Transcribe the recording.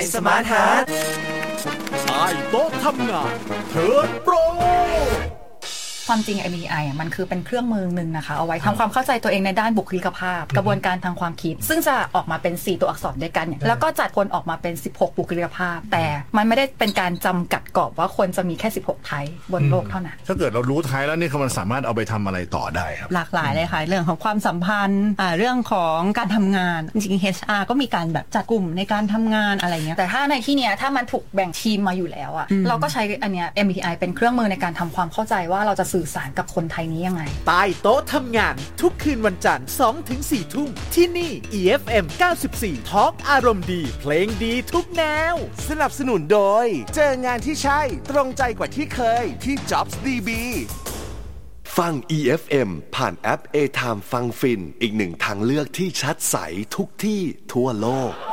สมาร์ทฮาร์ทใต้โต๊ะทำงานเทิร์นโปรความจริง MBTI มันคือเป็นเครื่องมือหนึ่งนะคะเอาไว้ทำความเข้าใจตัวเองในด้านบุคลิกภาพกระบวนการทางความคิดซึ่งจะออกมาเป็น4ตัวอักษรด้วยกันแล้วก็จัดคนออกมาเป็น16บุคลิกภาพแต่มันไม่ได้เป็นการจำกัดกรอบว่าคนจะมีแค่16ไทป์บนโลกเท่านั้นถ้าเกิดเรารู้ไทป์แล้วนี่มันสามารถเอาไปทำอะไรต่อได้ครับหลากหลายเลยค่ะเรื่องของความสัมพันธ์เรื่องของการทำงานจริงๆ HR ก็มีการแบบจัดกลุ่มในการทำงานอะไรเงี้ยแต่ถ้าในที่เนี้ยถ้ามันถูกแบ่งทีมมาอยู่แล้วอะเราก็ใช้อันเนี้ย MBTI เป็นเครื่องมือในการทำความเข้าใจว่าเราจะสื่อสารกับคนไทยนี้ยังไงใต้โต๊ะทำงานทุกคืนวันจันทร์ 2-4 ทุ่มที่นี่ EFM 94 ทอล์กอารมณ์ดีเพลงดีทุกแนวสนับสนุนโดยเจองานที่ใช่ตรงใจกว่าที่เคยที่ Jobs DB ฟัง EFM ผ่านแอป A-Time ฟังฟินอีกหนึ่งทางเลือกที่ชัดใสทุกที่ทั่วโลก